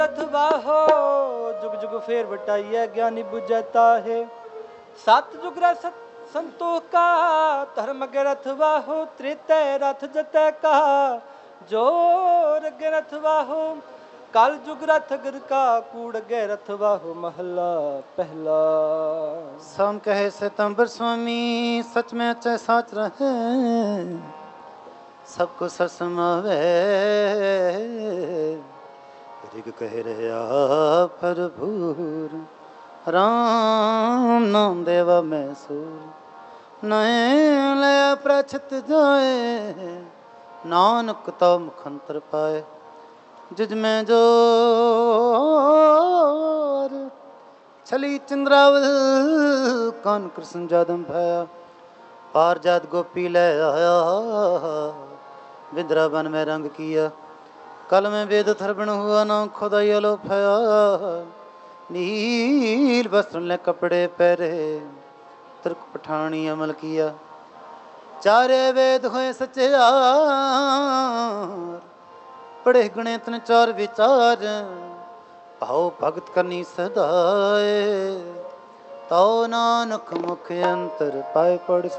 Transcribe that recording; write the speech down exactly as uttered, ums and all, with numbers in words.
ਵਾਹੋ ਜੁਗ ਜੁਗ ਫੇਰ ਵਟਾਈਐ ਗਿਆਨੀ ਬੁਝੈ ਤਾਹੇ ਸਤ ਜੁਗ ਰਸ ਸੰਤੋਖ ਕਾ ਧਰਮ ਅਗੇ ਰਥ ਵਾਹੋ ਤ੍ਰੇਤੈ ਰਥ ਜਤੈ ਕਾ ਜੋਰ ਅਗੇ ਰਥ ਵਾਹੋ ਕਲ ਜੁਗ ਰਥ ਅਗਰ ਕਾ ਕੂੜ ਅਗੇ ਰਥ ਵਾਹੋ ਮਹਲਾ ਪਹਿਲਾ। ਸਮ ਕਹੇ ਸਿਤੰਬਰ ਸੁਆਮੀ ਸਚ ਮੈਂ ਅਚੈ ਸਾਚ ਰਹੈ ਸਭ ਕੋ ਸਰ ਸਮਾਵੈ ਰਿਗ ਕਹਿ ਰਿਹਾ ਭਰਪੂਰ ਰਾਮ ਨਾਮ ਦੇਵਾ ਮੈਂ ਸੂਰ ਨੈ ਲੈ ਪ੍ਰਛਤ ਜਾਏ ਨਾਨਕ ਤਉ ਮੁਖੰਤਰ ਪਾਏ ਜਿਜ ਮੈਂ ਜੋਰ ਛਲੀ ਚੰਦਰਾਵਲ ਕਨ ਕ੍ਰਿਸ਼ਨ ਜਾਦਮ ਭਾਇਆ ਪਾਰ ਜਾਤ गोपी ਲੈ ਆਇਆ विद्रावन में रंग किया कल में वेद थर्पण हुआ नाम खुदाई लो फया नील वस्त्र ने कपड़े पहरे तुर्क पठानी अमल किया चारे वेद हुए सच्चे पढ़े गणित ने चार विचार भाव भगत करनी सदाए तो नानक मुख अंतर पाए पढ़